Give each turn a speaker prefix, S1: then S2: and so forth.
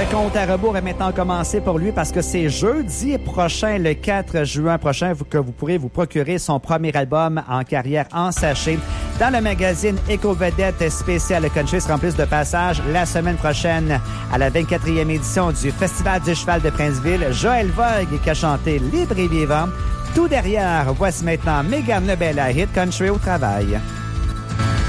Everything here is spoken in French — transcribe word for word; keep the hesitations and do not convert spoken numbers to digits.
S1: Le compte à rebours est maintenant commencé pour lui parce que c'est jeudi prochain, le quatre juin prochain, que vous pourrez vous procurer son premier album en carrière en sachet. Dans le magazine Éco-Vedette spécial Country sera en plus de passage la semaine prochaine à la vingt-quatrième édition du Festival du Cheval de Princeville. Joël Vogue qui a chanté Libre et vivant. Tout derrière, voici maintenant Mégane Lebel à Hit Country au travail.